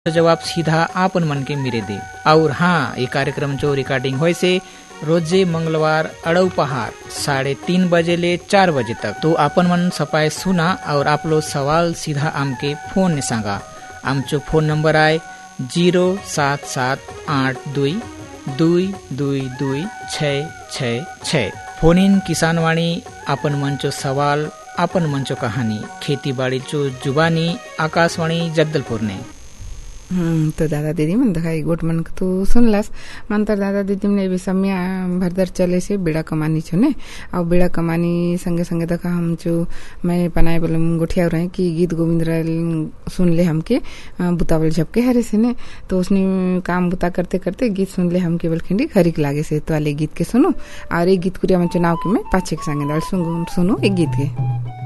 जवाब सीधा आपन मन के मिरे दे। और हाँ, ये कार्यक्रम जो रिकॉर्डिंग होए से रोजे मंगलवार अड़ऊ पहाड़ 3:30 बजे ले 4 बजे तक। तो आपन मन सपाए सुना और आप लोग सवाल सीधा आमके फोन ने सांगा। आमचो फोन नंबर आए 07782222666। फोन इन किसान वाणी आपन मंचो सवाल आपन मंचो कहानी खेती बाड़ी चो जुबानी आकाशवाणी जगदलपुर ने। तो दादा दीदी मन दखाई गोट मन तो सुनलास मंतर दादा दीदी ने भी समय भरदर चले से बेड़ा कमानी छो ने। और बेड़ा कमानी संगे संगे दखा हम जो मैं पनाए बोले गोठिया रहे कि गीत गोविंद सुन ले हमके बुतावल झपके हरे से ने। तो उसने काम बुता करते करते गीत सुन ले हम केवल खिंडी खरीक लागे से तो वाले गीत के सुनो। और एक गीत कुरिया मन चुनाव के मैं पाछे के संगे दाल सुनो एक गीत के।